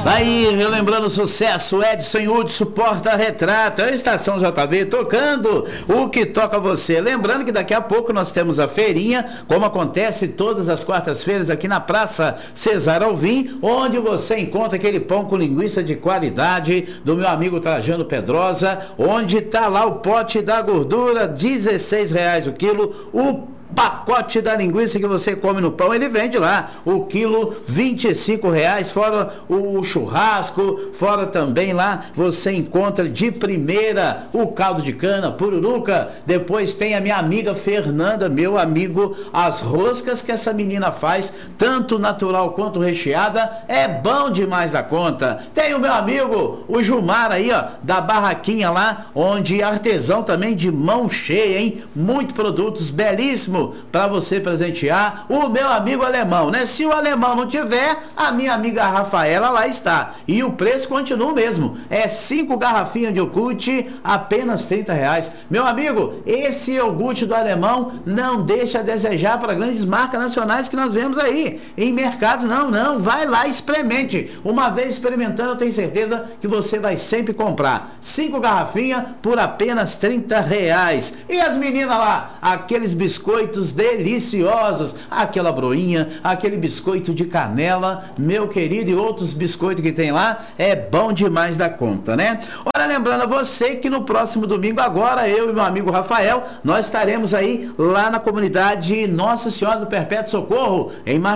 Aí, relembrando o sucesso, Edson Hudson, Porta-Retrato, a Estação JB tocando o que toca você. Lembrando que daqui a pouco nós temos a feirinha, como acontece todas as quartas-feiras aqui na Praça Cesar Alvim, onde você encontra aquele pão com linguiça de qualidade do meu amigo Trajano Pedrosa, onde está lá o pote da gordura, R$16 o quilo, o pacote da linguiça que você come no pão, ele vende lá, o quilo R$25, fora o churrasco, fora também lá você encontra de primeira o caldo de cana, pururuca, depois tem a minha amiga Fernanda, meu amigo, as roscas que essa menina faz, tanto natural quanto recheada, é bom demais da conta. Tem o meu amigo, o Jumar aí, ó, da barraquinha lá, onde artesão também de mão cheia, hein? Muito produtos belíssimos para você presentear o meu amigo alemão, né? Se o alemão não tiver, a minha amiga Rafaela lá está. E o preço continua o mesmo. É 5 garrafinhas de iogurte, apenas R$30. Meu amigo, esse iogurte do alemão não deixa a desejar para grandes marcas nacionais que nós vemos aí. Em mercados, não. Vai lá, experimente. Uma vez experimentando, eu tenho certeza que você vai sempre comprar. 5 garrafinhas por apenas R$30. E as meninas lá, aqueles biscoitos deliciosos, aquela broinha, aquele biscoito de canela, meu querido, e outros biscoitos que tem lá, é bom demais da conta, né? Olha, lembrando a você que no próximo domingo agora, eu e meu amigo Rafael, nós estaremos aí lá na comunidade Nossa Senhora do Perpétuo Socorro,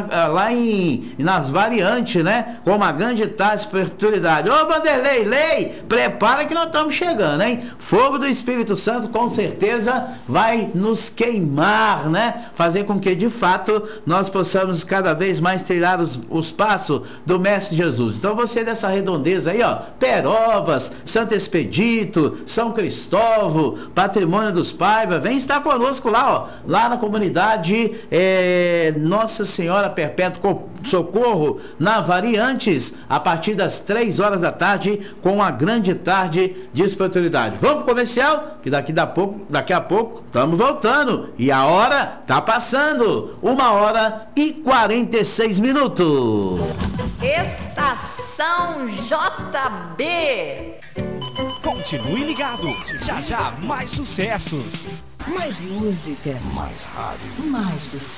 nas variantes, né? Com uma grande taxa de oportunidade. Ô, Vanderlei, prepara que nós estamos chegando, hein? Fogo do Espírito Santo com certeza vai nos queimar, né? Fazer com que de fato nós possamos cada vez mais trilhar os passos do Mestre Jesus. Então você dessa redondeza aí, ó, Peróbas, Santo Expedito, São Cristóvão, Patrimônio dos Paiva, vem estar conosco lá, ó, lá na comunidade Nossa Senhora Perpétuo Socorro, na Variantes, a partir das 3 horas da tarde, com uma grande tarde de espiritualidade. Vamos pro comercial, que daqui a pouco estamos voltando, e a hora tá passando, 1h46. Estação JB. Continue ligado, já mais sucessos. Mais música. Mais rádio. Mais você.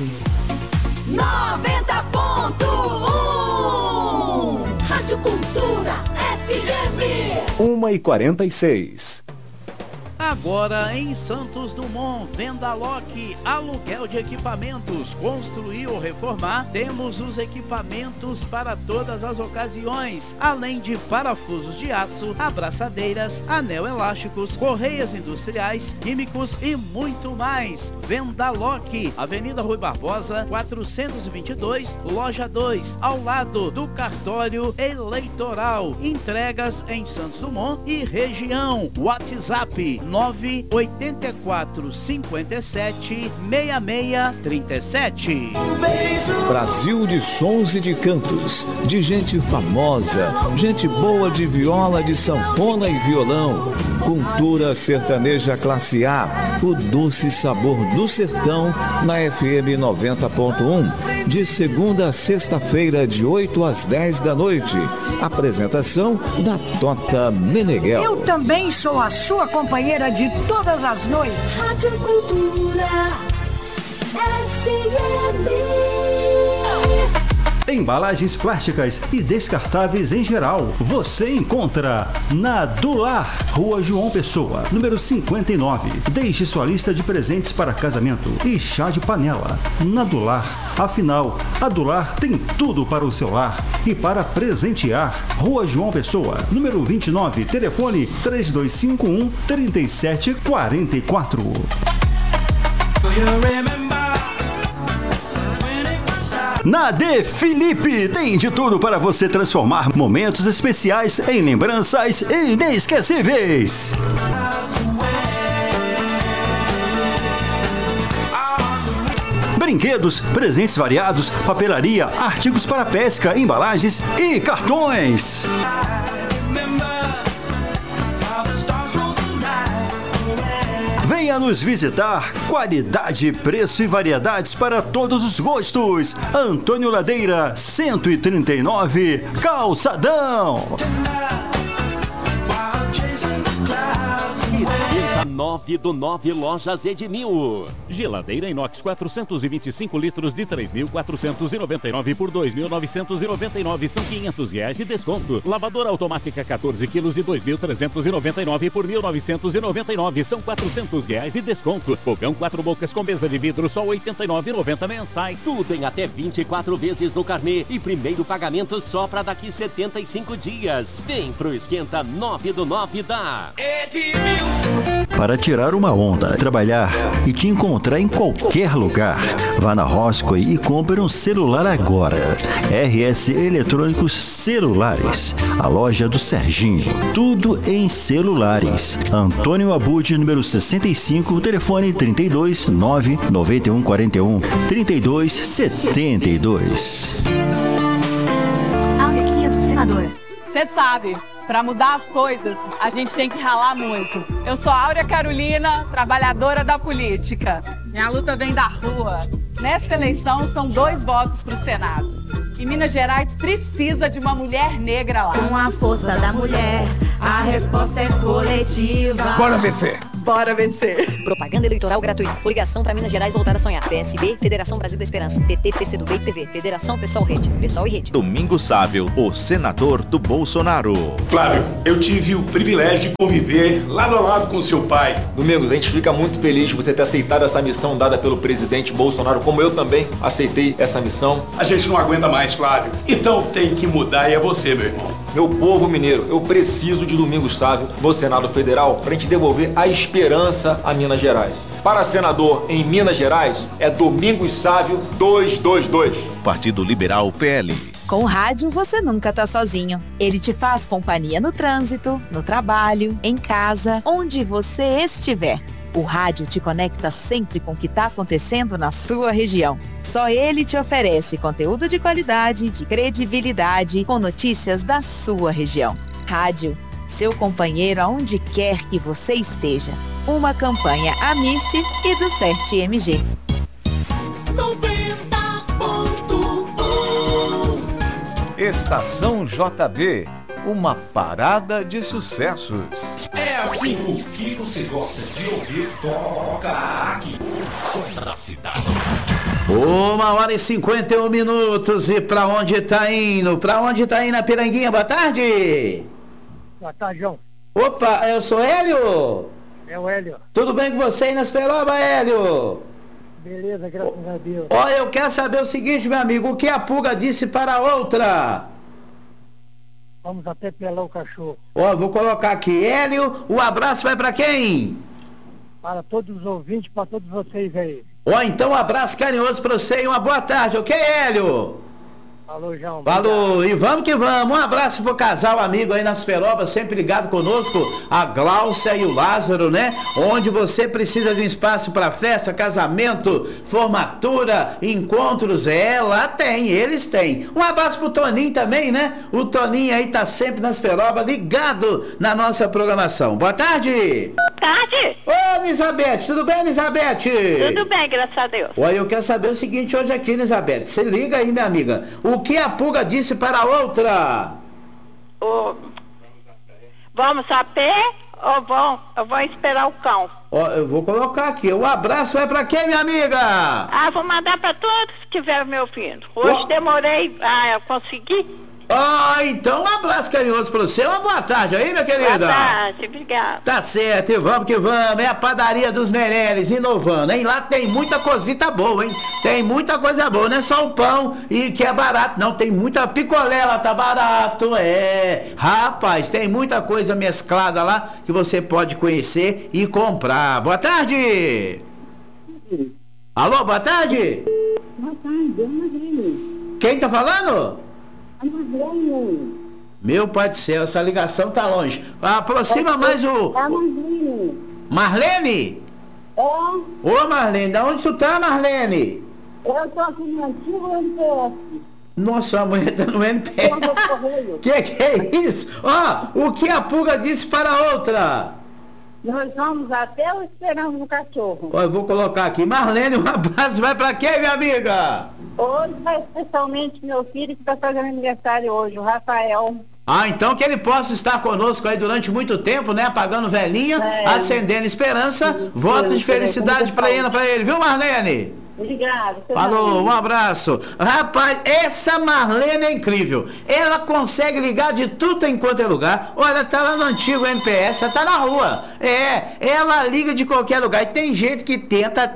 90.1 Rádio Cultura FM. 1h46. Agora em Santos Dumont, Vendaloc, aluguel de equipamentos, construir ou reformar, temos os equipamentos para todas as ocasiões, além de parafusos de aço, abraçadeiras, anel elásticos, correias industriais, químicos e muito mais. Vendaloc, Avenida Rui Barbosa, 422, Loja 2, ao lado do cartório eleitoral. Entregas em Santos Dumont e região. WhatsApp 984 57 6637. Brasil de sons e de cantos, de gente famosa, gente boa de viola, de sanfona e violão. Cultura sertaneja classe A, o doce sabor do sertão, na FM 90.1, de segunda a sexta-feira, de 8 às 10 da noite. Apresentação da Tota Meneghel. Eu também sou a sua companheira de todas as noites. Rádio Cultura FM. Embalagens plásticas e descartáveis em geral, você encontra na Dular, Rua João Pessoa, número 59. Deixe sua lista de presentes para casamento e chá de panela. Na Dular, afinal, a Dular tem tudo para o seu lar e para presentear. Rua João Pessoa, número 29, telefone 3251-3744. Na De Felipe tem de tudo para você transformar momentos especiais em lembranças inesquecíveis. Brinquedos, presentes variados, papelaria, artigos para pesca, embalagens e cartões. Venha nos visitar. Qualidade, preço e variedades para todos os gostos. Antônio Ladeira, 139, Calçadão. Esquenta 9 do 9 Lojas Edmil. Geladeira inox 425 litros de 3.499 por 2.999, são R$500 de desconto. Lavadora automática 14 quilos de 2.399 por 1.999, são R$400 de desconto. Fogão 4 bocas com mesa de vidro, só R$89,90 mensais. Tudo em até 24 vezes no carnê e primeiro pagamento só para daqui 75 dias. Vem pro Esquenta 9 do 9 da Edmil. Para tirar uma onda, trabalhar e te encontrar em qualquer lugar. Vá na Roscoe e compre um celular agora. RS Eletrônicos Celulares, a loja do Serginho. Tudo em celulares. Antônio Abud, número 65, telefone 32 991 41 32 72. A Arlequinha do Senador. Você sabe, para mudar as coisas, a gente tem que ralar muito. Eu sou Áurea Carolina, trabalhadora da política. Minha luta vem da rua. Nesta eleição, são 2 votos para o Senado. E Minas Gerais precisa de uma mulher negra lá. Com a força da mulher, a resposta é coletiva. Bora vencer! Bora vencer! Propaganda eleitoral gratuita. Coligação para Minas Gerais voltar a sonhar. PSB, Federação Brasil da Esperança. PT, PCdoB e PV. Federação Pessoal Rede. Pessoal e Rede. Domingos Sávio, o senador do Bolsonaro. Flávio, eu tive o privilégio de conviver lado a lado com seu pai. Domingos, a gente fica muito feliz de você ter aceitado essa missão dada pelo presidente Bolsonaro, como eu também aceitei essa missão. A gente não aguenta mais, Flávio. Então tem que mudar e é você, meu irmão. Meu povo mineiro, eu preciso de Domingos Sávio no Senado Federal para a gente devolver a esperança a Minas Gerais. Para senador em Minas Gerais, é Domingos Sávio 222. Partido Liberal PL. Com o rádio, você nunca tá sozinho. Ele te faz companhia no trânsito, no trabalho, em casa, onde você estiver. O rádio te conecta sempre com o que está acontecendo na sua região. Só ele te oferece conteúdo de qualidade, de credibilidade, com notícias da sua região. Rádio, seu companheiro aonde quer que você esteja. Uma campanha Amirt e do CERT-MG. 90.1 Estação JB, uma parada de sucessos. É assim, o que você gosta de ouvir, toca aqui. O som da cidade. 1h51. E pra onde tá indo? Pra onde tá indo a Piranguinha? Boa tarde. Boa tarde, João. Opa, eu sou Hélio? É o Hélio. Tudo bem com você aí nas Peroba, Hélio? Beleza, graças a Deus. Olha, eu quero saber o seguinte, meu amigo, o que a pulga disse para a outra? Vamos até pelar o cachorro. Ó, vou colocar aqui. Hélio, o abraço vai para quem? Para todos os ouvintes, para todos vocês aí. Ó, então um abraço carinhoso para você e uma boa tarde, ok, Hélio? Falou, João. Falou, e vamos que vamos. Um abraço pro casal amigo aí nas Perobas, sempre ligado conosco, a Gláucia e o Lázaro, né? Onde você precisa de um espaço para festa, casamento, formatura, encontros, lá tem, eles têm. Um abraço pro Toninho também, né? O Toninho aí tá sempre nas Perobas, ligado na nossa programação. Boa tarde! Boa tarde! Ô, Elizabeth, tudo bem, Elizabeth? Tudo bem, graças a Deus. Olha, eu quero saber o seguinte hoje aqui, Elizabeth, se liga aí, minha amiga. O que a pulga disse para a outra? Vamos a pé ou eu vou esperar o cão? Ó, eu vou colocar aqui. O abraço vai para quem, minha amiga? Vou mandar para todos que estiveram me ouvindo. Hoje demorei a conseguir. Então um abraço carinhoso para você. Uma boa tarde aí, minha querida. Boa tarde, obrigada. Tá certo, e vamos que vamos. É a padaria dos Meireles, inovando, hein? Lá tem muita cosita boa, hein? Tem muita coisa boa, não é só o pão e que é barato, não. Tem muita picolé lá, tá barato, Rapaz, tem muita coisa mesclada lá que você pode conhecer e comprar. Boa tarde. Alô, boa tarde. Boa tarde, Quem tá falando? Meu pai do céu, essa ligação tá longe. Aproxima mais o... Marlene? Ô, Marlene, da onde tu tá, Marlene? Eu tô aqui no antigo MPF. Nossa, a mulher tá no MPF. Que é isso? O que a pulga disse para a outra? Nós vamos até ou esperamos o cachorro? Ó, eu vou colocar aqui. Marlene, um abraço. Vai pra quem, minha amiga? Hoje vai especialmente meu filho que está fazendo aniversário hoje, o Rafael. Ah, então que ele possa estar conosco aí durante muito tempo, né? Apagando velhinha, acendendo esperança. Votos de felicidade pra ele, viu, Marlene? Obrigada. Falou, um abraço. Rapaz, essa Marlene é incrível. Ela consegue ligar de tudo enquanto é lugar. Olha, tá lá no antigo NPS, tá na rua. Ela liga de qualquer lugar. E tem gente que tenta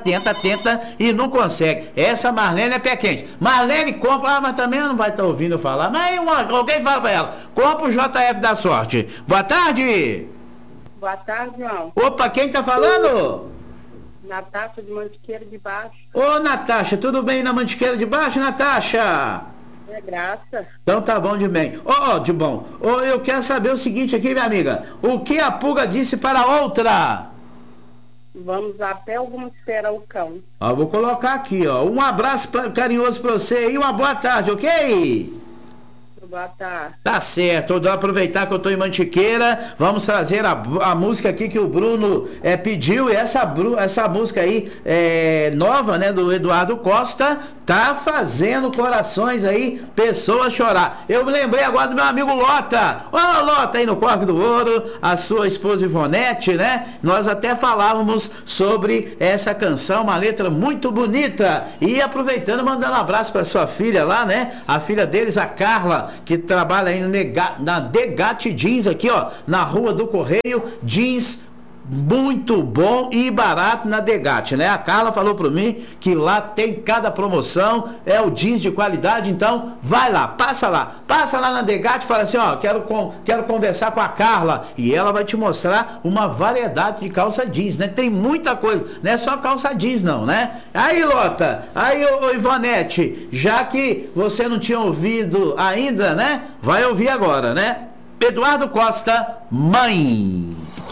e não consegue. Essa Marlene é pé quente. Marlene compra, mas também não vai estar ouvindo eu falar. Mas alguém fala pra ela, compra o JF da sorte. Boa tarde. Boa tarde, João. Opa, quem tá falando? Natasha de Mantiqueira de Baixo. Ô, Natasha, tudo bem na Mantiqueira de Baixo, Natasha? É graça. Então tá bom de bem. De bom. Eu quero saber o seguinte aqui, minha amiga. O que a pulga disse para a outra? Vamos até o vamos esperar o cão. Vou colocar aqui, ó. Um abraço carinhoso pra você e uma boa tarde, ok? Boa tarde. Tá certo, eu vou aproveitar que eu tô em Mantiqueira, vamos trazer a música aqui que o Bruno pediu, e essa música aí nova, né, do Eduardo Costa, tá fazendo corações aí, pessoas chorar. Eu me lembrei agora do meu amigo Lota. Ô, Lota, aí no Corque do Ouro, a sua esposa Ivonete, né? Nós até falávamos sobre essa canção, uma letra muito bonita. E aproveitando, mandando um abraço para sua filha lá, né? A filha deles, a Carla, que trabalha aí na Degate Jeans, aqui, ó, na Rua do Correio, jeans muito bom e barato na Degate, né? A Carla falou para mim que lá tem cada promoção, é o jeans de qualidade, então vai lá, passa lá na Degate, fala assim, ó, quero conversar com a Carla, e ela vai te mostrar uma variedade de calça jeans, né? Tem muita coisa, não é só calça jeans não, né? Aí, Lota, aí, ô Ivonete, já que você não tinha ouvido ainda, né? Vai ouvir agora, né? Eduardo Costa, Mãe.